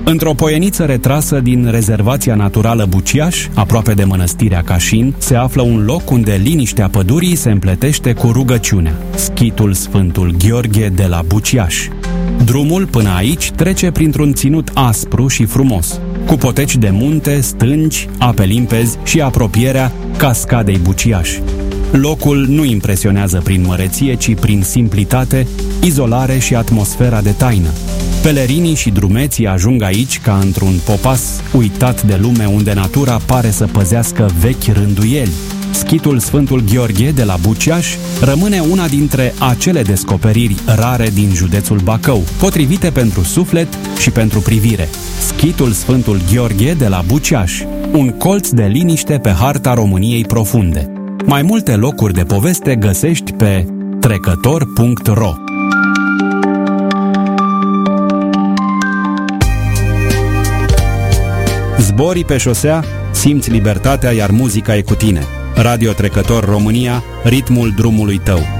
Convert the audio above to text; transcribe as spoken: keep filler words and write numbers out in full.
Într-o poieniță retrasă din rezervația naturală Buciaș, aproape de mănăstirea Cașin, se află un loc unde liniștea pădurii se împletește cu rugăciunea, schitul Sfântul Gheorghe de la Buciaș. Drumul până aici trece printr-un ținut aspru și frumos, cu poteci de munte, stânci, ape limpezi și apropierea cascadei Buciaș. Locul nu impresionează prin măreție, ci prin simplitate, izolare și atmosfera de taină. Pelerinii și drumeții ajung aici ca într-un popas uitat de lume unde natura pare să păzească vechi rânduieli. Schitul Sfântul Gheorghe de la Buciaș rămâne una dintre acele descoperiri rare din județul Bacău, potrivite pentru suflet și pentru privire. Schitul Sfântul Gheorghe de la Buciaș, un colț de liniște pe harta României profunde. Mai multe locuri de poveste găsești pe trecător punct ro. Zborii pe șosea, simți libertatea, iar muzica e cu tine. Radio Trecător România, ritmul drumului tău.